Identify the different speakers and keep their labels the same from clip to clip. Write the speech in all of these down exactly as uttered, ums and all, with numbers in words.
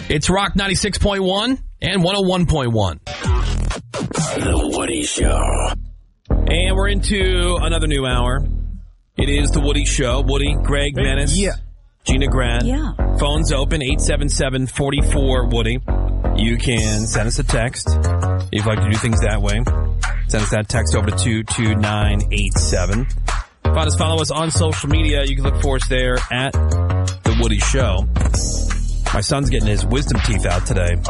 Speaker 1: It's Rock ninety-six point one and one oh one point one.
Speaker 2: The Woody Show.
Speaker 1: And we're into another new hour. It is The Woody Show. Woody, Greg, Menace,
Speaker 3: Yeah.
Speaker 1: Gina Grant.
Speaker 4: Yeah.
Speaker 1: Phones open, eight seven seven, four four, Woody. You can send us a text if you'd like to do things that way. Send us that text over to two two nine eight seven. Find us, follow us on social media. You can look for us there at The Woody Show. My son's getting his wisdom teeth out today.
Speaker 4: Oh,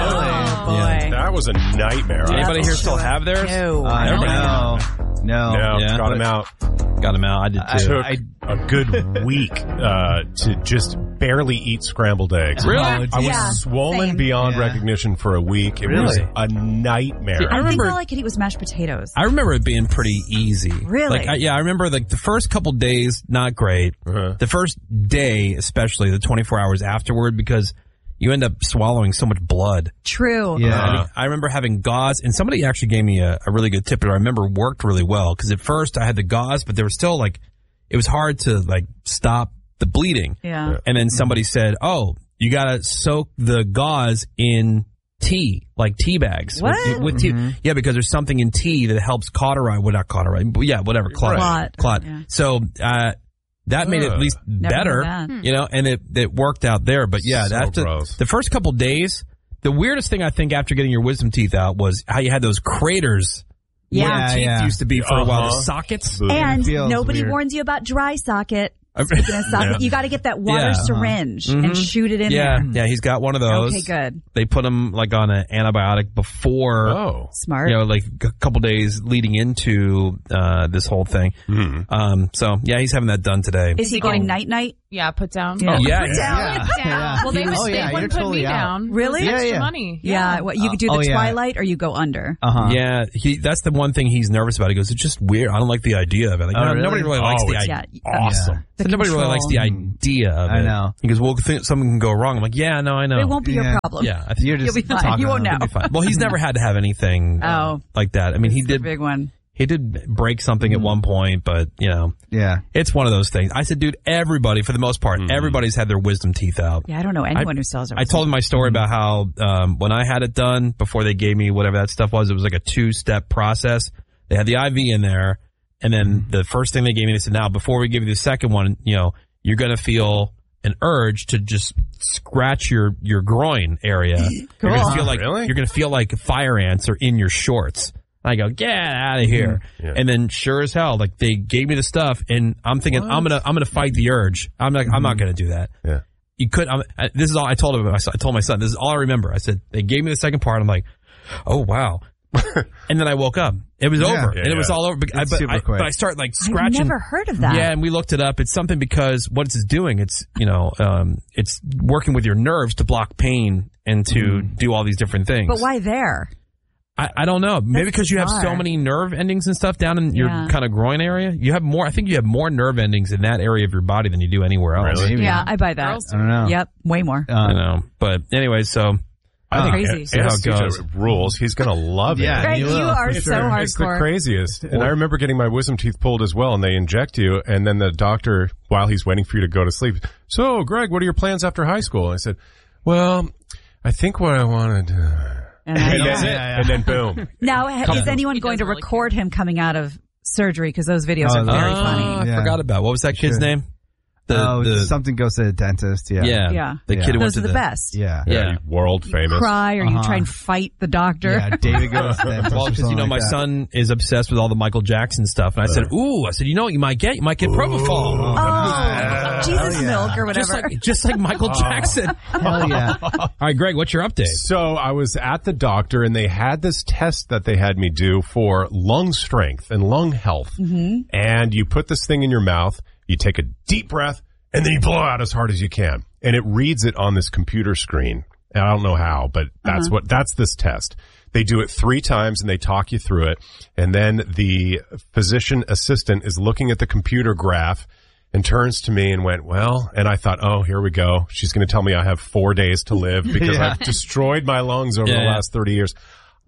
Speaker 3: Oh,
Speaker 4: boy.
Speaker 1: Yeah.
Speaker 5: That was a nightmare.
Speaker 4: Yeah.
Speaker 1: Anybody here still have theirs?
Speaker 4: No.
Speaker 3: Uh,
Speaker 1: Everybody
Speaker 3: no. No.
Speaker 5: No,
Speaker 1: Yeah.
Speaker 5: got him out.
Speaker 1: Got him out. I did
Speaker 3: I-
Speaker 1: too.
Speaker 5: Took
Speaker 3: I-
Speaker 5: a good week uh, to just barely eat scrambled eggs.
Speaker 1: Really?
Speaker 3: Oh,
Speaker 5: I was
Speaker 4: Yeah,
Speaker 5: swollen
Speaker 4: same.
Speaker 5: beyond
Speaker 3: Yeah.
Speaker 5: recognition for a week. It was
Speaker 1: Really?
Speaker 5: a nightmare.
Speaker 1: See,
Speaker 4: I,
Speaker 1: I
Speaker 4: think
Speaker 1: remember-
Speaker 4: all I could eat was mashed potatoes.
Speaker 1: I remember it being pretty easy.
Speaker 4: Really?
Speaker 1: Like, I, yeah, I remember like the first couple days, not great.
Speaker 5: Uh-huh.
Speaker 1: The first day, especially the twenty-four hours afterward, because you end up swallowing so much blood.
Speaker 4: True.
Speaker 3: Yeah.
Speaker 1: I, mean, I remember having gauze, and somebody actually gave me a, a really good tip that I remember worked really well. Because at first I had the gauze, but there was still like, it was hard to like stop the bleeding.
Speaker 4: Yeah.
Speaker 1: And then somebody said, "Oh, you gotta soak the gauze in tea, like tea bags."
Speaker 4: What?
Speaker 1: With, with tea. Yeah, because there's something in tea that helps cauterize. Well, not cauterize, but yeah, whatever. Clot.
Speaker 4: Clot.
Speaker 1: Clot.
Speaker 4: Yeah.
Speaker 1: So uh, that made it at least
Speaker 4: Never
Speaker 1: better,
Speaker 4: heard that.
Speaker 1: you know, and it, it worked out there. But yeah,
Speaker 5: So
Speaker 1: after
Speaker 5: gross.
Speaker 1: the first couple days, the weirdest thing I think after getting your wisdom teeth out was how you had those craters.
Speaker 4: Yeah.
Speaker 1: Where your teeth
Speaker 3: yeah.
Speaker 1: used to be for a while. The
Speaker 5: Uh-huh.
Speaker 1: sockets.
Speaker 4: And
Speaker 3: feels
Speaker 4: nobody
Speaker 3: weird.
Speaker 4: warns you about dry socket. Speaking of socket,
Speaker 5: Yeah.
Speaker 4: you got to get that water
Speaker 1: Yeah.
Speaker 4: syringe
Speaker 1: Mhm.
Speaker 4: and shoot it in
Speaker 1: Yeah,
Speaker 4: there.
Speaker 1: yeah, he's got one of those.
Speaker 4: Okay, good.
Speaker 1: They put him like on an antibiotic before.
Speaker 5: Oh.
Speaker 4: Smart.
Speaker 1: You know, like a couple days leading into uh, this whole thing.
Speaker 5: Hmm.
Speaker 1: Um, so yeah, he's having that done today.
Speaker 4: Is he going night night?
Speaker 6: Yeah, put down.
Speaker 4: Yeah.
Speaker 1: yeah,
Speaker 4: Put
Speaker 1: yeah.
Speaker 4: down.
Speaker 6: Put down. Well, they, would,
Speaker 3: Oh,
Speaker 6: they
Speaker 3: yeah,
Speaker 6: wouldn't
Speaker 3: you're
Speaker 6: put
Speaker 3: totally
Speaker 6: me
Speaker 3: out.
Speaker 6: down.
Speaker 4: Really?
Speaker 6: It was
Speaker 3: Yeah,
Speaker 6: extra
Speaker 3: yeah.
Speaker 6: money.
Speaker 4: Yeah. What, you could do the
Speaker 3: Oh, yeah.
Speaker 4: twilight or you go under.
Speaker 3: Uh-huh.
Speaker 1: Yeah, he, that's the one thing he's nervous about. He goes, "It's just weird. I don't like the idea of it." Like,
Speaker 3: Oh,
Speaker 1: no,
Speaker 3: really?
Speaker 1: nobody really likes
Speaker 5: Oh,
Speaker 1: the
Speaker 5: it's
Speaker 1: idea.
Speaker 4: Yeah.
Speaker 5: Awesome.
Speaker 4: The
Speaker 1: So nobody really
Speaker 4: control.
Speaker 1: likes the idea of it.
Speaker 3: I know.
Speaker 1: He goes, "Well, th- something can go wrong." I'm like, "Yeah, no, I know."
Speaker 4: It won't be your
Speaker 3: Yeah.
Speaker 4: problem.
Speaker 1: Yeah, I think
Speaker 3: You're just
Speaker 4: You'll be fine.
Speaker 3: talking
Speaker 4: You won't
Speaker 3: about
Speaker 4: know.
Speaker 3: it.
Speaker 1: it'll be fine. Well, he's never had to have anything uh,
Speaker 4: Oh.
Speaker 1: like that. I mean, he
Speaker 4: It's the
Speaker 1: did.
Speaker 4: big one.
Speaker 1: He did break something at one point, but you know,
Speaker 3: Yeah.
Speaker 1: it's one of those things. I said, dude, everybody, for the most part, everybody's had their wisdom teeth out.
Speaker 4: Yeah, I don't know anyone who sells it.
Speaker 1: I told him my story about how um, when I had it done, before they gave me whatever that stuff was, it was like a two-step process. They had the I V in there, and then the first thing they gave me, they said, now, before we give you the second one, you know, you're going to feel an urge to just scratch your, your groin area. You're going to feel like
Speaker 5: Really?
Speaker 1: you're going to feel like fire ants are in your shorts. I go, get out of here.
Speaker 5: Yeah.
Speaker 1: And then sure as hell, like they gave me the stuff and I'm thinking, I'm going to, I'm going to fight the urge. I'm not, I'm not going to do that.
Speaker 5: Yeah.
Speaker 1: You could, I'm, I, this is all I told him. I told my son, this is all I remember. I said, they gave me the second part. I'm like, oh, wow. And then I woke up. It was
Speaker 3: Yeah.
Speaker 1: over.
Speaker 5: Yeah,
Speaker 1: and it was
Speaker 5: yeah.
Speaker 1: all over. But, I,
Speaker 3: It's
Speaker 1: but,
Speaker 3: super
Speaker 1: I,
Speaker 3: quick.
Speaker 1: but I start like
Speaker 4: I've
Speaker 1: scratching.
Speaker 4: never heard of that.
Speaker 1: Yeah, and we looked it up. It's something because what it's doing, it's, you know, um, it's working with your nerves to block pain and to do all these different things.
Speaker 4: But why there?
Speaker 1: I, I don't know. Maybe because you have so
Speaker 4: bizarre.
Speaker 1: many nerve endings and stuff down in your
Speaker 4: Yeah.
Speaker 1: kind of groin area. You have more. I think you have more nerve endings in that area of your body than you do anywhere else.
Speaker 5: Really?
Speaker 3: Maybe.
Speaker 4: Yeah, I buy that.
Speaker 6: Girls
Speaker 3: I don't know.
Speaker 4: Yep, way more.
Speaker 1: I
Speaker 3: Uh,
Speaker 1: know. But anyway, so
Speaker 5: I think
Speaker 4: Crazy.
Speaker 5: An-
Speaker 1: See how it
Speaker 5: anesthesia
Speaker 1: goes.
Speaker 5: rules. He's going to love it.
Speaker 3: Yeah,
Speaker 4: Greg,
Speaker 3: he
Speaker 4: you
Speaker 3: will,
Speaker 4: are
Speaker 3: for
Speaker 4: so
Speaker 3: sure.
Speaker 5: It's the
Speaker 4: hardcore.
Speaker 5: craziest. And I remember getting my wisdom teeth pulled as well, and they inject you, and then the doctor, while he's waiting for you to go to sleep, so, Greg, what are your plans after high school? I said, well, I think what I wanted to...
Speaker 4: And,
Speaker 5: And,
Speaker 4: I,
Speaker 5: then,
Speaker 3: Yeah, yeah.
Speaker 5: and then boom.
Speaker 4: now, ha- is anyone
Speaker 6: He
Speaker 4: going to
Speaker 6: doesn't really
Speaker 4: record him coming out of surgery? Because those videos
Speaker 3: Oh,
Speaker 4: are very
Speaker 3: yeah.
Speaker 4: funny.
Speaker 1: I
Speaker 3: Yeah.
Speaker 1: forgot about what was that kid's
Speaker 3: Sure.
Speaker 1: name? The,
Speaker 3: oh,
Speaker 1: the
Speaker 3: something goes to the dentist. Yeah.
Speaker 1: yeah,
Speaker 4: Yeah.
Speaker 1: the
Speaker 3: Yeah.
Speaker 1: kid who went
Speaker 4: Those
Speaker 1: to
Speaker 4: are the, best.
Speaker 3: Yeah.
Speaker 1: Yeah.
Speaker 5: Yeah, world famous.
Speaker 4: Cry or you
Speaker 3: Uh-huh.
Speaker 4: try and fight the doctor.
Speaker 3: Yeah, David goes to the dentist.
Speaker 1: Well,
Speaker 3: or
Speaker 1: because you
Speaker 3: something
Speaker 1: know
Speaker 3: like
Speaker 1: my
Speaker 3: that.
Speaker 1: son is obsessed with all the Michael Jackson stuff, and I said, "Ooh," I said, "You know what you might get? You might get propofol,
Speaker 4: Oh, Jesus
Speaker 3: yeah.
Speaker 4: milk or whatever.
Speaker 1: just like just like Michael Jackson."
Speaker 3: Hell yeah.
Speaker 1: All right, Greg, what's your update?
Speaker 5: So I was at the doctor, and they had this test that they had me do for lung strength and lung health. Mm-hmm. And you put this thing in your mouth, you take a deep breath, and then you blow out as hard as you can. And it reads it on this computer screen. And I don't know how, but that's what, that's this test. They do it three times and they talk you through it. And then the physician assistant is looking at the computer graph and turns to me and went, well, and I thought, oh, here we go. She's going to tell me I have four days to live because
Speaker 3: Yeah.
Speaker 5: I've destroyed my lungs over
Speaker 1: Yeah,
Speaker 5: the
Speaker 1: yeah.
Speaker 5: last thirty years.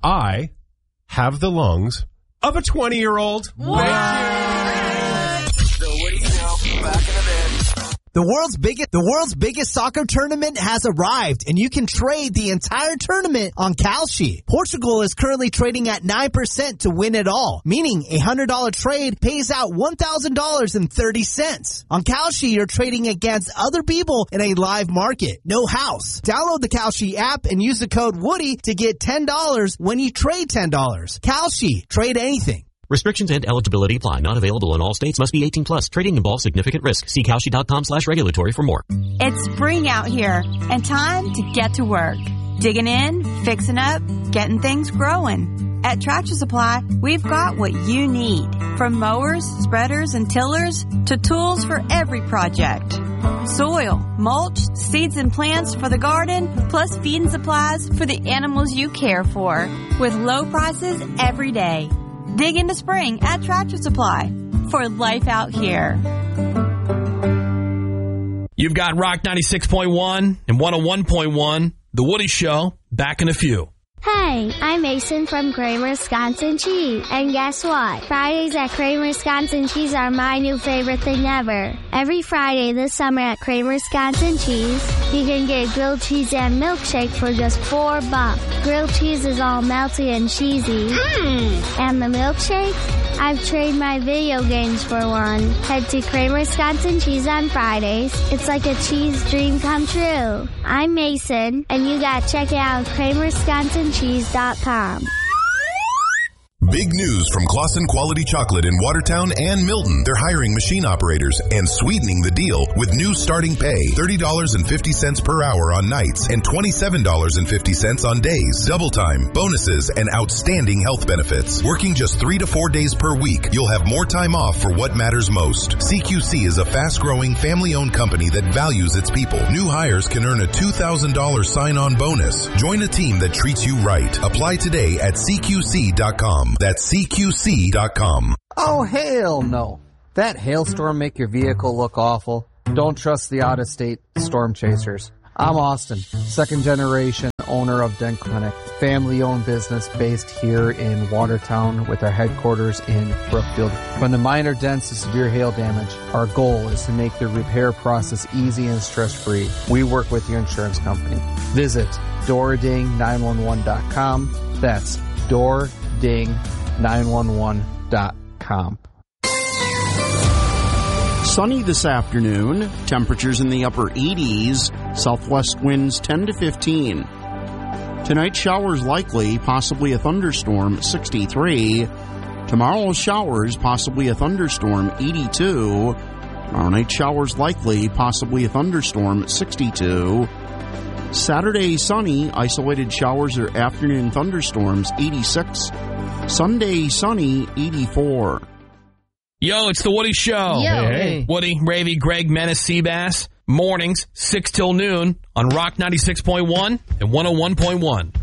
Speaker 5: I have the lungs of a twenty-year-old.
Speaker 2: The Woody Show, back in the
Speaker 6: The world's biggest, the world's biggest soccer tournament has arrived, and you can trade the entire tournament on Kalshi. Portugal is currently trading at nine percent to win it all, meaning a one hundred dollars trade pays out one thousand dollars and thirty cents. On Kalshi, you're trading against other people in a live market. No house. Download the Kalshi app and use the code Woody to get ten dollars when you trade ten dollars. Kalshi. Trade anything.
Speaker 7: Restrictions and eligibility apply. Not available in all states. Must be eighteen plus. Trading involves significant risk. See Kalshi.com slash regulatory for more.
Speaker 8: It's spring out here and time to get to work. Digging in, fixing up, getting things growing. At Tractor Supply, we've got what you need. From mowers, spreaders, and tillers to tools for every project. Soil, mulch, seeds and plants for the garden, plus feeding supplies for the animals you care for. With low prices every day. Dig into spring at Tractor Supply for life out here.
Speaker 1: You've got Rock ninety-six point one and one oh one point one, The Woody Show, back in a few.
Speaker 9: Hey, I'm Mason from Kramer Wisconsin Cheese. And guess what? Fridays at Kramer Wisconsin Cheese are my new favorite thing ever. Every Friday this summer at Kramer Wisconsin Cheese, you can get grilled cheese and milkshake for just four bucks. Grilled cheese is all melty and cheesy. Mm. And the milkshake? I've traded my video games for one. Head to Kramer Wisconsin Cheese on Fridays. It's like a cheese dream come true. I'm Mason, and you gotta check it out at kramer wisconsin cheese dot com.
Speaker 10: Big news from Claussen Quality Chocolate in Watertown and Milton. They're hiring machine operators and sweetening the deal with new starting pay, thirty dollars and fifty cents per hour on nights and twenty-seven dollars and fifty cents on days. Double time, bonuses, and outstanding health benefits. Working just three to four days per week, you'll have more time off for what matters most. C Q C is a fast-growing, family-owned company that values its people. New hires can earn a two thousand dollars sign-on bonus. Join a team that treats you right. Apply today at C Q C dot com. That's C Q C dot com.
Speaker 11: Oh, hell no. That hailstorm make your vehicle look awful? Don't trust the out-of-state storm chasers. I'm Austin, second generation owner of Dent Clinic, family-owned business based here in Watertown with our headquarters in Brookfield. From the minor dents to severe hail damage, our goal is to make the repair process easy and stress-free. We work with your insurance company. Visit door ding nine one one dot com. That's door ding nine one one dot com.
Speaker 12: Sunny this afternoon, temperatures in the upper eighties, southwest winds ten to fifteen. Tonight, showers likely, possibly a thunderstorm, sixty-three. Tomorrow, showers, possibly a thunderstorm, eighty-two. Tomorrow night, showers likely, possibly a thunderstorm, sixty-two. Saturday, sunny, isolated showers or afternoon thunderstorms, eighty-six. Sunday, sunny, eighty-four.
Speaker 1: Yo, it's the Woody Show.
Speaker 4: Yo.
Speaker 1: Hey, hey. Woody, Ravy, Greg, Menace, Seabass. Mornings, six till noon on Rock ninety-six point one and one oh one point one.